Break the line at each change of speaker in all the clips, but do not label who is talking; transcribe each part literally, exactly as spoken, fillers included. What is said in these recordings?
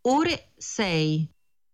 ore sei.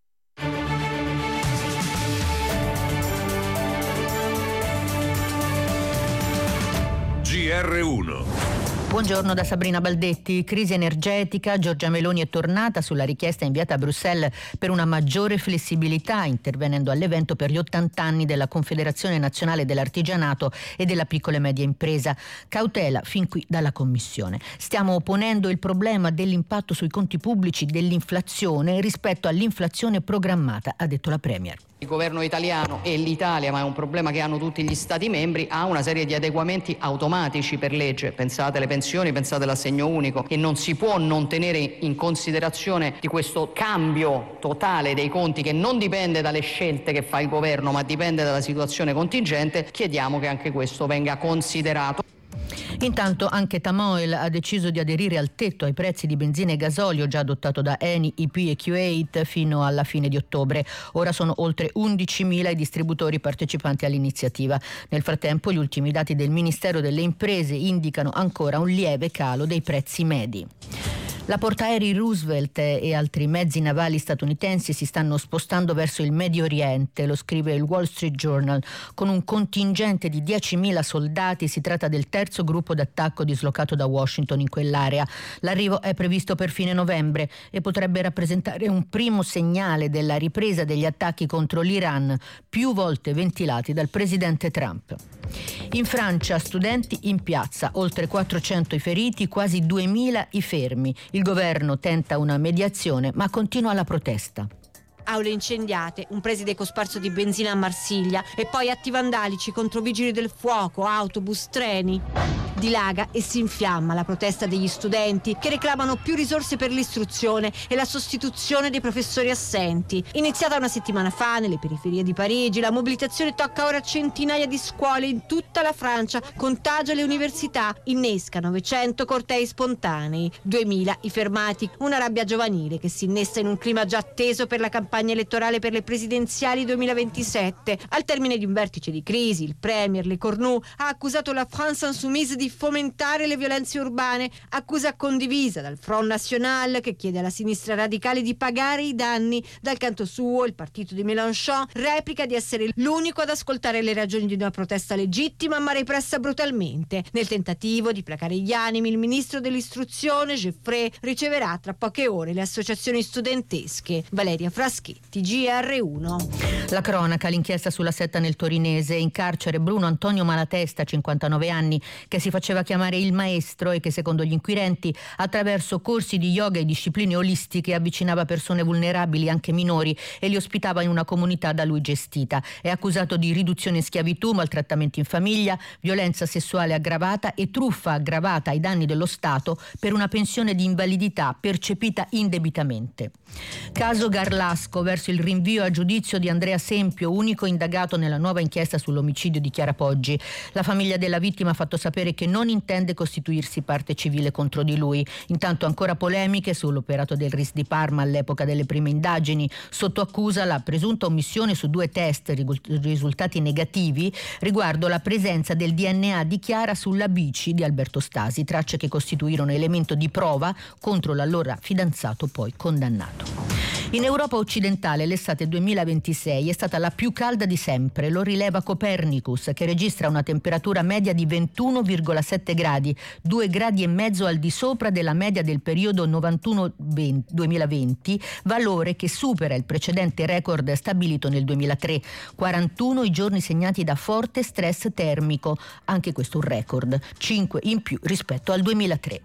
G R uno.
Buongiorno da Sabrina Baldetti. Crisi energetica. Giorgia Meloni è tornata sulla richiesta inviata a Bruxelles per una maggiore flessibilità, intervenendo all'evento per gli ottanta anni della Confederazione Nazionale dell'Artigianato e della Piccola e Media Impresa. Cautela fin qui dalla Commissione. Stiamo ponendo il problema dell'impatto sui conti pubblici dell'inflazione rispetto all'inflazione programmata, ha detto la Premier.
Il governo italiano e l'Italia, ma è un problema che hanno tutti gli Stati membri, ha una serie di adeguamenti automatici per legge. Pensate alle pensioni, pensate all'assegno unico, e non si può non tenere in considerazione di questo cambio totale dei conti che non dipende dalle scelte che fa il governo, ma dipende dalla situazione contingente. Chiediamo che anche questo venga considerato.
Intanto anche Tamoil ha deciso di aderire al tetto ai prezzi di benzina e gasolio già adottato da Eni, I P e Q otto fino alla fine di ottobre. Ora sono oltre undicimila i distributori partecipanti all'iniziativa. Nel frattempo gli ultimi dati del Ministero delle Imprese indicano ancora un lieve calo dei prezzi medi. La portaerei Roosevelt e altri mezzi navali statunitensi si stanno spostando verso il Medio Oriente, lo scrive il Wall Street Journal. Con un contingente di diecimila soldati si tratta del terzo gruppo d'attacco dislocato da Washington in quell'area. L'arrivo è previsto per fine novembre e potrebbe rappresentare un primo segnale della ripresa degli attacchi contro l'Iran, più volte ventilati dal presidente Trump. In Francia studenti in piazza, oltre quattrocento i feriti, quasi duemila i fermi. Il governo tenta una mediazione ma continua la protesta.
Aule incendiate, un preside cosparso di benzina a Marsiglia e poi atti vandalici contro vigili del fuoco, autobus, treni. Dilaga e si infiamma la protesta degli studenti che reclamano più risorse per l'istruzione e la sostituzione dei professori assenti. Iniziata una settimana fa nelle periferie di Parigi, la mobilitazione tocca ora centinaia di scuole in tutta la Francia, contagia le università, innesca novecento cortei spontanei, duemila i fermati, una rabbia giovanile che si innesta in un clima già atteso per la campagna elettorale per le presidenziali duemilaventisette. Al termine di un vertice di crisi, il premier Le Cornu ha accusato la France Insoumise di fomentare le violenze urbane, accusa condivisa dal Front National che chiede alla sinistra radicale di pagare i danni. Dal canto suo il partito di Mélenchon replica di essere l'unico ad ascoltare le ragioni di una protesta legittima ma repressa brutalmente. Nel tentativo di placare gli animi, il ministro dell'istruzione Geoffrey riceverà tra poche ore le associazioni studentesche. Valeria Fraschetti, G R uno.
La cronaca, l'inchiesta sulla setta nel torinese. In carcere Bruno Antonio Malatesta, cinquantanove anni, che si faceva chiamare il maestro e che secondo gli inquirenti attraverso corsi di yoga e discipline olistiche avvicinava persone vulnerabili, anche minori, e li ospitava in una comunità da lui gestita. È accusato di riduzione in schiavitù, maltrattamenti in famiglia, violenza sessuale aggravata e truffa aggravata ai danni dello Stato per una pensione di invalidità percepita indebitamente. Caso Garlasco, verso il rinvio a giudizio di Andrea Sempio, unico indagato nella nuova inchiesta sull'omicidio di Chiara Poggi. La famiglia della vittima ha fatto sapere che non intende costituirsi parte civile contro di lui. Intanto ancora polemiche sull'operato del R I S di Parma all'epoca delle prime indagini. Sotto accusa la presunta omissione su due test risultati negativi riguardo la presenza del D N A di Chiara sulla bici di Alberto Stasi, tracce che costituirono elemento di prova contro l'allora fidanzato poi condannato. In Europa occidentale l'estate duemilaventisei è stata la più calda di sempre, lo rileva Copernicus, che registra una temperatura media di ventuno virgola sette gradi, due gradi e mezzo al di sopra della media del periodo novantuno duemilaventi, valore che supera il precedente record stabilito nel duemilatré, quarantuno i giorni segnati da forte stress termico, anche questo un record, cinque in più rispetto al duemilatré.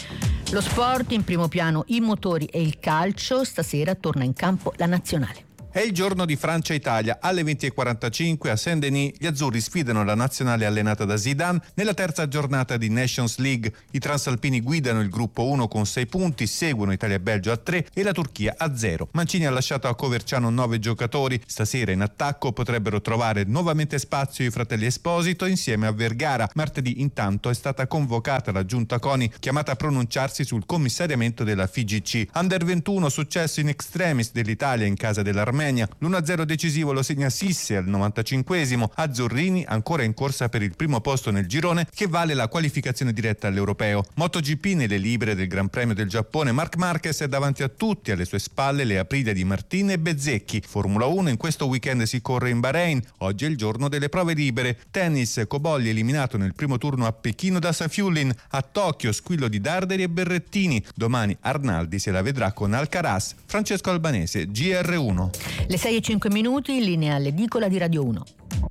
Lo sport, in primo piano i motori e il calcio, stasera torna in campo la nazionale.
È il giorno di Francia-Italia. Alle venti e quarantacinque a Saint-Denis gli azzurri sfidano la nazionale allenata da Zidane nella terza giornata di Nations League. I transalpini guidano il gruppo uno con sei punti, seguono Italia e Belgio a tre e la Turchia a zero. Mancini ha lasciato a Coverciano nove giocatori. Stasera in attacco potrebbero trovare nuovamente spazio i fratelli Esposito insieme a Vergara. Martedì intanto è stata convocata la giunta CONI, chiamata a pronunciarsi sul commissariamento della F I G C. Under ventuno, successo in extremis dell'Italia in casa dell'Armenia. Romania. l'uno a zero decisivo lo segna Sisse al novantacinquesimo. Azzurrini ancora in corsa per il primo posto nel girone che vale la qualificazione diretta all'Europeo. MotoGP nelle libere del Gran Premio del Giappone, Marc Marquez è davanti a tutti, alle sue spalle le Aprilia di Martin e Bezzecchi. Formula uno, in questo weekend si corre in Bahrain, oggi è il giorno delle prove libere. Tennis, Cobolli eliminato nel primo turno a Pechino da Safiullin. A Tokyo squillo di Darderi e Berrettini. Domani Arnaldi se la vedrà con Alcaraz. Francesco Albanese, G R uno.
Le sei e cinque minuti, in linea all'edicola di Radio uno.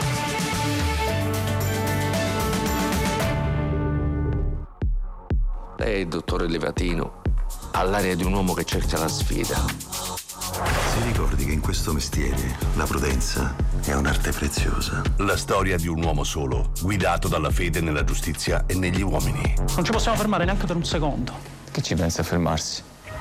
Lei, dottore Livatino, ha l'aria di un uomo che cerca la sfida.
Si ricordi che in questo mestiere la prudenza è un'arte preziosa.
La storia di un uomo solo, guidato dalla fede nella giustizia e negli uomini.
Non ci possiamo fermare neanche per un secondo.
Che ci pensa a fermarsi?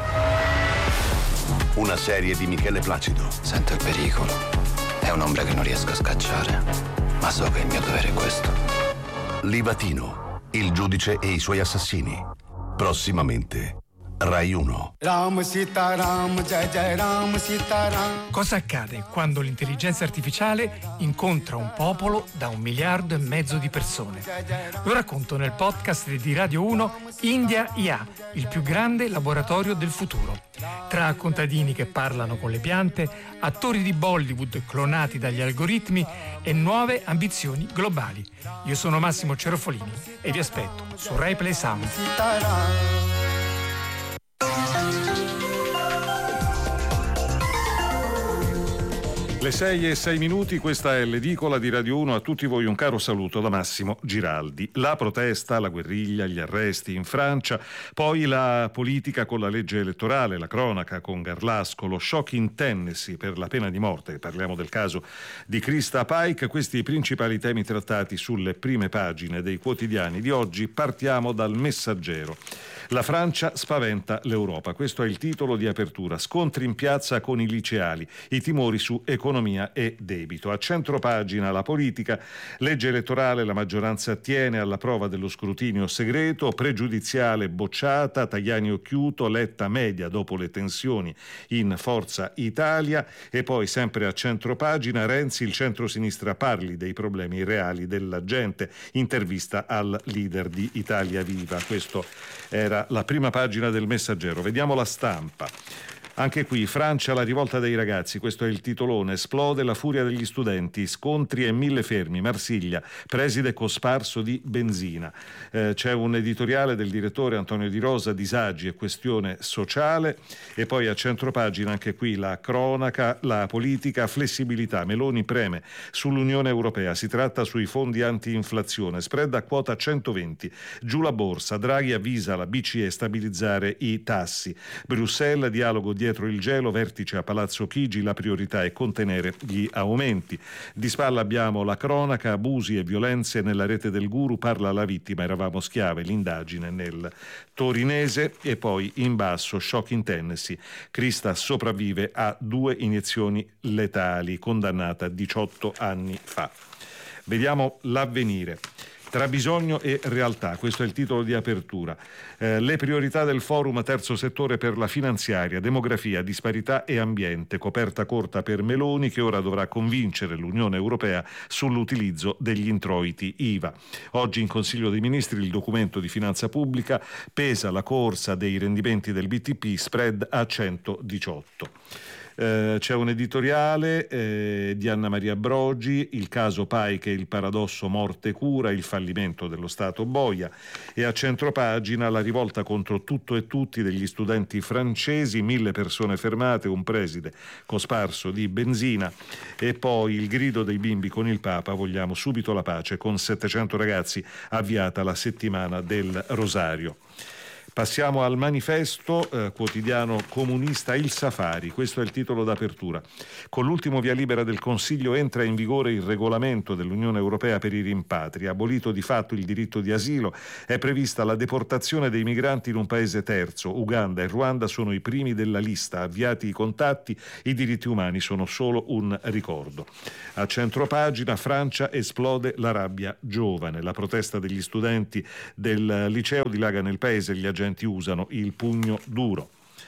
Una serie di Michele Placido.
Sento il pericolo. È un'ombra che non riesco a scacciare, ma so che il mio dovere è questo.
Livatino, il giudice e i suoi assassini. Prossimamente Rai uno.
Ram Sita Ram, Jai Jai Ram Sita Ram.
Cosa accade quando l'intelligenza artificiale incontra un popolo da un miliardo e mezzo di persone? Lo racconto nel podcast di Radio uno India I A, il più grande laboratorio del futuro. Tra contadini che parlano con le piante, attori di Bollywood clonati dagli algoritmi e nuove ambizioni globali. Io sono Massimo Cerofolini e vi aspetto su Rai Play Sound.
Le sei e sei minuti, questa è l'edicola di Radio uno. A tutti voi un caro saluto da Massimo Giraldi. La protesta, la guerriglia, gli arresti in Francia, poi la politica con la legge elettorale, la cronaca con Garlasco, lo shock in Tennessee per la pena di morte. Parliamo del caso di Krista Paik. Questi i principali temi trattati sulle prime pagine dei quotidiani di oggi. Partiamo dal Messaggero. La Francia spaventa l'Europa. Questo è il titolo di apertura. Scontri in piazza con i liceali. I timori su economia e debito. A centropagina la politica. Legge elettorale, la maggioranza tiene alla prova dello scrutinio segreto. Pregiudiziale bocciata. Tajani occhiuto. Letta media dopo le tensioni in Forza Italia. E poi sempre a centropagina Renzi, il centrosinistra parli dei problemi reali della gente. Intervista al leader di Italia Viva. Questo era la prima pagina del Messaggero. Vediamo La Stampa. Anche qui, Francia, la rivolta dei ragazzi, questo è il titolone. Esplode la furia degli studenti, scontri e mille fermi. Marsiglia, preside cosparso di benzina. Eh, c'è un editoriale del direttore Antonio Di Rosa, disagi e questione sociale. E poi a centropagina anche qui la cronaca, la politica, flessibilità. Meloni preme sull'Unione Europea, si tratta sui fondi anti-inflazione. Spread a quota centoventi, giù la borsa. Draghi avvisa la B C E stabilizzare i tassi. Bruxelles, dialogo dietro il gelo, vertice a Palazzo Chigi, la priorità è contenere gli aumenti. Di spalla abbiamo la cronaca, abusi e violenze nella rete del guru, parla la vittima, eravamo schiave, l'indagine nel torinese. E poi in basso, shock in Tennessee, Krista sopravvive a due iniezioni letali, condannata diciotto anni fa. Vediamo l'Avvenire. Tra bisogno e realtà, questo è il titolo di apertura. Eh, le priorità del forum terzo settore per la finanziaria, demografia, disparità e ambiente, coperta corta per Meloni che ora dovrà convincere l'Unione Europea sull'utilizzo degli introiti I V A. Oggi in Consiglio dei Ministri il documento di finanza pubblica, pesa la corsa dei rendimenti del B T P, spread a centodiciotto. Eh, c'è un editoriale eh, di Anna Maria Brogi, il caso Paik, il paradosso morte-cura, il fallimento dello Stato boia. E a centropagina la rivolta contro tutto e tutti degli studenti francesi, mille persone fermate, un preside cosparso di benzina. E poi il grido dei bimbi con il Papa, vogliamo subito la pace, con settecento ragazzi avviata la settimana del Rosario. Passiamo al Manifesto, eh, quotidiano comunista, il Safari, questo è il titolo d'apertura. Con l'ultimo via libera del Consiglio entra in vigore il regolamento dell'Unione Europea per i rimpatri. Abolito di fatto il diritto di asilo, è prevista la deportazione dei migranti in un paese terzo. Uganda e Ruanda sono i primi della lista. Avviati i contatti, i diritti umani sono solo un ricordo. A centropagina, Francia, esplode la rabbia giovane. La protesta degli studenti del liceo dilaga nel paese, gli agenti usano il pugno duro.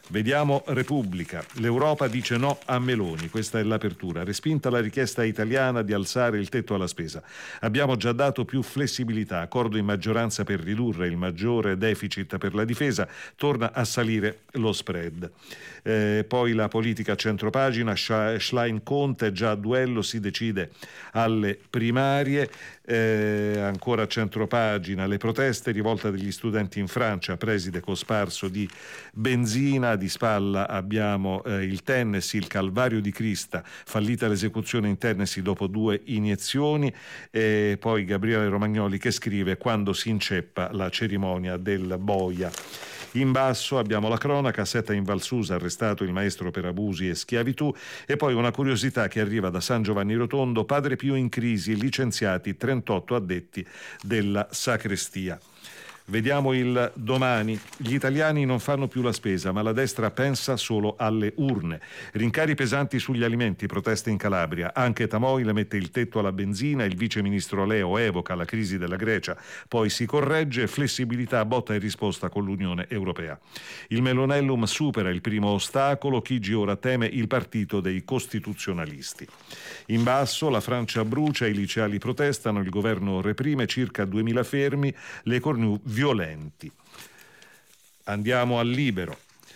Vediamo Repubblica. L'Europa dice no a Meloni, questa è l'apertura. Respinta la richiesta italiana di alzare il tetto alla spesa. Abbiamo già dato più flessibilità, accordo in maggioranza per ridurre il maggiore deficit per la difesa, torna a salire lo spread. Eh, poi la politica a centropagina, Schlein-Conte, già a duello, si decide alle primarie. Eh, ancora a centropagina, le proteste, rivolta degli studenti in Francia, preside cosparso di benzina. Di spalla abbiamo eh, il Tennessee, il calvario di Crista, fallita l'esecuzione in Tennessee dopo due iniezioni. E poi Gabriele Romagnoli che scrive: quando si inceppa la cerimonia del boia. In basso abbiamo la cronaca, setta in Valsusa, arrestato il maestro per abusi e schiavitù, e poi una curiosità che arriva da San Giovanni Rotondo, Padre Pio in crisi, licenziati trentotto addetti della sacrestia. Vediamo il Domani. Gli italiani non fanno più la spesa, ma la destra pensa solo alle urne. Rincari pesanti sugli alimenti, proteste in Calabria. Anche Tamoil mette il tetto alla benzina, il vice ministro Leo evoca la crisi della Grecia, poi si corregge, flessibilità, botta e risposta con l'Unione Europea. Il Melonellum supera il primo ostacolo, Chigi ora teme il partito dei costituzionalisti. In basso la Francia brucia, i liceali protestano, il governo reprime, circa duemila fermi, le cornu violenti. Andiamo al Libero.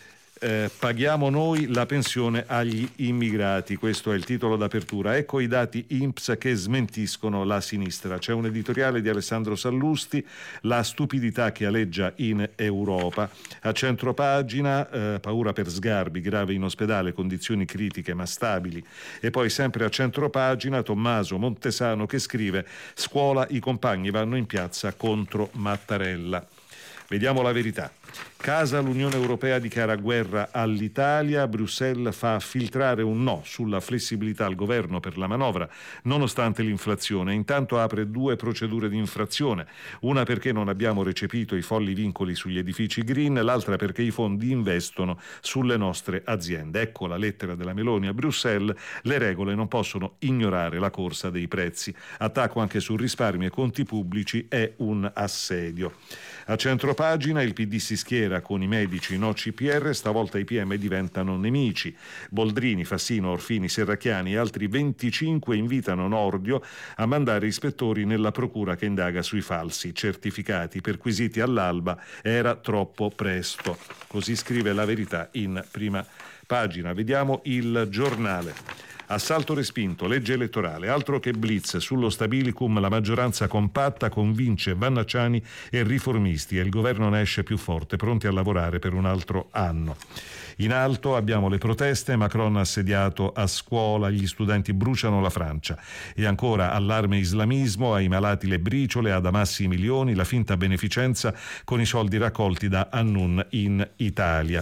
Eh, paghiamo noi la pensione agli immigrati, questo è il titolo d'apertura. Ecco i dati I N P S che smentiscono la sinistra. C'è un editoriale di Alessandro Sallusti, la stupidità che aleggia in Europa. A centropagina, eh, paura per Sgarbi, grave in ospedale, condizioni critiche ma stabili. E poi sempre a centropagina Tommaso Montesano che scrive: scuola, i compagni vanno in piazza contro Mattarella. Vediamo La Verità. Casa, l'Unione Europea dichiara guerra all'Italia, Bruxelles fa filtrare un no sulla flessibilità al governo per la manovra, nonostante l'inflazione. Intanto apre due procedure di infrazione, una perché non abbiamo recepito i folli vincoli sugli edifici green, l'altra perché i fondi investono sulle nostre aziende. Ecco la lettera della Meloni a Bruxelles, le regole non possono ignorare la corsa dei prezzi. Attacco anche su risparmi e conti pubblici è un assedio. A centropagina il P D si schiera con i medici no C P R, stavolta i P M diventano nemici. Boldrini, Fassino, Orfini, Serracchiani e altri venticinque invitano Nordio a mandare ispettori nella procura che indaga sui falsi certificati perquisiti all'alba. Era troppo presto. Così scrive La Verità in prima pagina. Vediamo Il Giornale. Assalto respinto, legge elettorale, altro che blitz sullo stabilicum, la maggioranza compatta convince Vannacciani e riformisti e il governo ne esce più forte, pronti a lavorare per un altro anno. In alto abbiamo le proteste, Macron assediato a scuola, gli studenti bruciano la Francia e ancora allarme islamismo, ai malati le briciole, ad Hamas i milioni, la finta beneficenza con i soldi raccolti da Annun in Italia.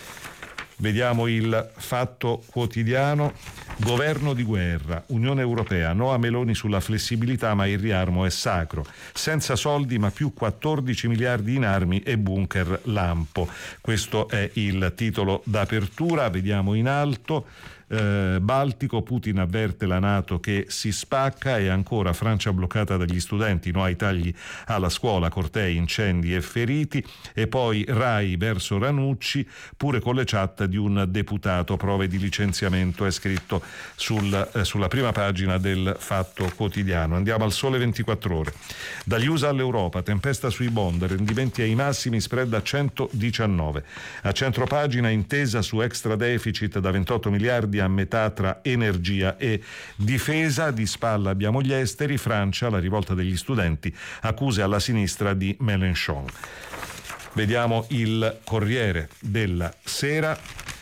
Vediamo Il Fatto Quotidiano. Governo di guerra, Unione Europea, no a Meloni sulla flessibilità ma il riarmo è sacro. Senza soldi ma più quattordici miliardi in armi e bunker lampo. Questo è il titolo d'apertura. Vediamo in alto. Eh, Baltico, Putin avverte la NATO che si spacca e ancora Francia bloccata dagli studenti, no ai tagli alla scuola, cortei, incendi e feriti, e poi Rai verso Ranucci, pure con le chat di un deputato, prove di licenziamento, è scritto sul, eh, sulla prima pagina del Fatto Quotidiano. Andiamo al Sole ventiquattro Ore. Dagli U S A all'Europa, tempesta sui bond, rendimenti ai massimi, spread a centodiciannove. A centropagina intesa su extra deficit da ventotto miliardi a metà tra energia e difesa. Di spalla abbiamo gli esteri, Francia, la rivolta degli studenti, accuse alla sinistra di Mélenchon. Vediamo Il Corriere della Sera.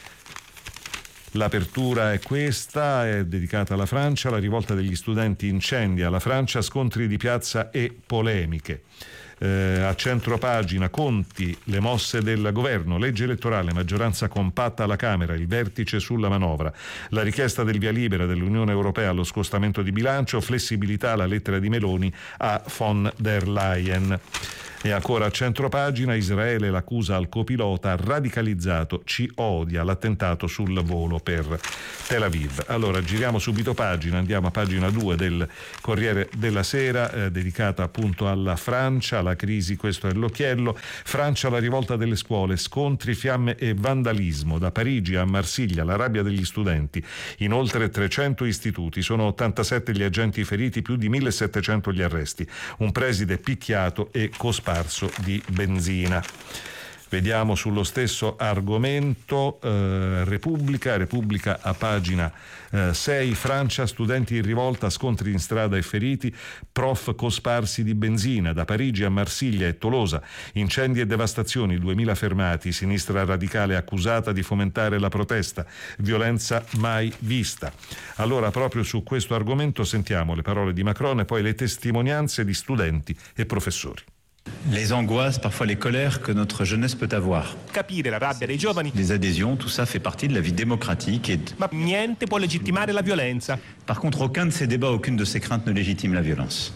L'apertura è questa, è dedicata alla Francia, la rivolta degli studenti incendia la Francia, scontri di piazza e polemiche. Eh, a centropagina Conti, le mosse del governo, legge elettorale, maggioranza compatta alla Camera, il vertice sulla manovra, la richiesta del via libera dell'Unione Europea allo scostamento di bilancio, flessibilità, la lettera di Meloni a von der Leyen. E ancora a centropagina, Israele l'accusa al copilota radicalizzato, ci odia, l'attentato sul volo per Tel Aviv. Allora giriamo subito pagina, andiamo a pagina due del Corriere della Sera, eh, dedicata appunto alla Francia, la crisi, questo è l'occhiello. Francia, la rivolta delle scuole, scontri, fiamme e vandalismo. Da Parigi a Marsiglia, la rabbia degli studenti. In oltre trecento istituti, sono ottantasette gli agenti feriti, più di millesettecento gli arresti. Un preside picchiato e cosparso di benzina. Vediamo sullo stesso argomento eh, Repubblica, Repubblica a pagina eh, sei, Francia, studenti in rivolta, scontri in strada e feriti, prof cosparsi di benzina. Da Parigi a Marsiglia e Tolosa, incendi e devastazioni, duemila fermati, sinistra radicale accusata di fomentare la protesta, violenza mai vista. Allora proprio su questo argomento sentiamo le parole di Macron e poi le testimonianze di studenti e professori.
Les angoisses, parfois les colères que notre jeunesse peut avoir.
Capire la rabbia dei giovani.
Les adhésions, tout ça fait partie de la vie démocratique. Et...
Ma niente può legittimare la violenza.
Par contre, aucun de ces débats, aucune de ces craintes ne légitime la violence.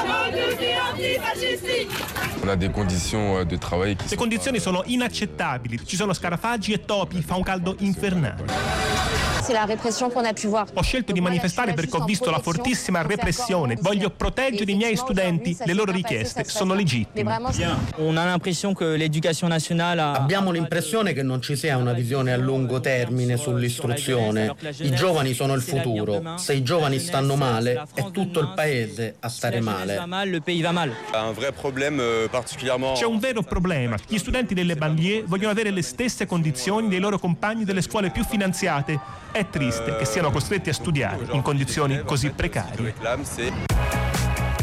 On a des conditions de travail qui
Le condizioni sono inaccettabili. Ci sono scarafaggi e topi, fa un caldo infernale. Ho scelto di manifestare perché ho visto la fortissima repressione. Voglio proteggere i miei studenti, le loro richieste sono legittime.
Abbiamo l'impressione che non ci sia una visione a lungo termine sull'istruzione. I giovani sono il futuro. Se i giovani stanno male, è tutto il paese a stare male.
C'è un vero problema. Gli studenti delle banlieue vogliono avere le stesse condizioni dei loro compagni delle scuole più finanziate. È triste che siano costretti a studiare in condizioni così precarie.